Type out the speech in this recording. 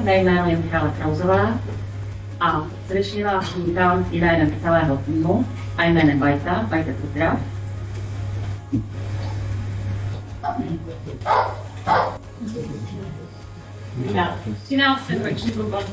mé jméno je Michála Krauzová a srdečně vás vítám jménem celého týmu a jménem Bajta Pozdrav. Ja, 13. ročník